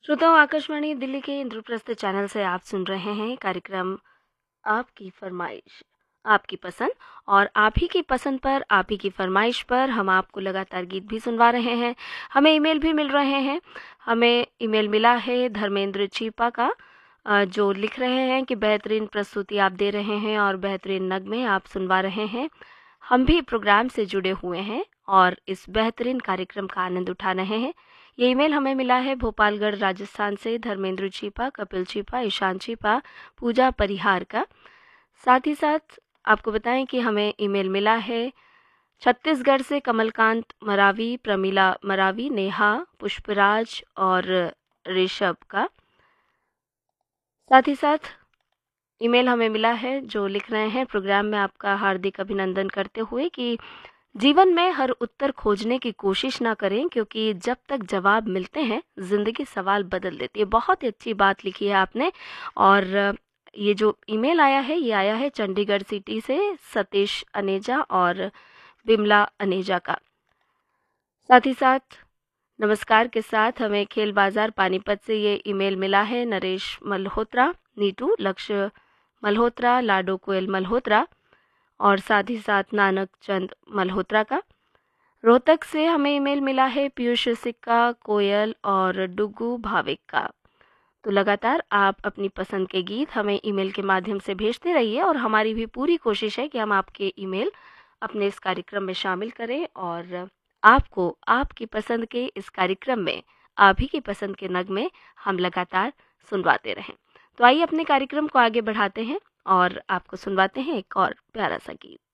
श्रोताओं, आकाशवाणी दिल्ली के इंद्रप्रस्थ चैनल से आप सुन रहे हैं कार्यक्रम आपकी फरमाइश, आपकी पसंद। और आप ही की पसंद पर, आप ही की फरमाइश पर हम आपको लगातार गीत भी सुनवा रहे हैं। हमें ईमेल भी मिल रहे हैं। हमें ईमेल मिला है धर्मेंद्र चीपा का, जो लिख रहे हैं कि बेहतरीन प्रस्तुति आप दे रहे हैं और बेहतरीन नगमे आप सुनवा रहे हैं। हम भी प्रोग्राम से जुड़े हुए हैं और इस बेहतरीन कार्यक्रम का आनंद उठा रहे हैं। ये ईमेल हमें मिला है भोपालगढ़ राजस्थान से धर्मेंद्र चीपा, कपिल चीपा, ईशान चीपा, पूजा परिहार का। साथ ही साथ आपको बताएं कि हमें ईमेल मिला है छत्तीसगढ़ से कमलकांत मरावी, प्रमिला मरावी, नेहा, पुष्पराज और ऋषभ का। साथ ही साथ ईमेल हमें मिला है जो लिख रहे हैं प्रोग्राम में आपका हार्दिक अभिनंदन करते हुए कि जीवन में हर उत्तर खोजने की कोशिश ना करें, क्योंकि जब तक जवाब मिलते हैं ज़िंदगी सवाल बदल देती है। बहुत ही अच्छी बात लिखी है आपने। और ये जो ईमेल आया है ये आया है चंडीगढ़ सिटी से सतीश अनेजा और बिमला अनेजा का। साथ ही साथ नमस्कार के साथ हमें खेल बाजार पानीपत से ये ईमेल मिला है नरेश मल्होत्रा, नीटू, लक्ष्य मल्होत्रा, लाडो कोयल मल्होत्रा और साथ ही साथ नानक चंद मल्होत्रा का। रोहतक से हमें ईमेल मिला है पीयूष सिक्का, कोयल और डुगू भाविक का। तो लगातार आप अपनी पसंद के गीत हमें ईमेल के माध्यम से भेजते रहिए और हमारी भी पूरी कोशिश है कि हम आपके ईमेल अपने इस कार्यक्रम में शामिल करें और आपको आपकी पसंद के इस कार्यक्रम में आप ही की पसंद के नगमे हम लगातार सुनवाते रहें। तो आइए अपने कार्यक्रम को आगे बढ़ाते हैं और आपको सुनवाते हैं एक और प्यारा सा गीत।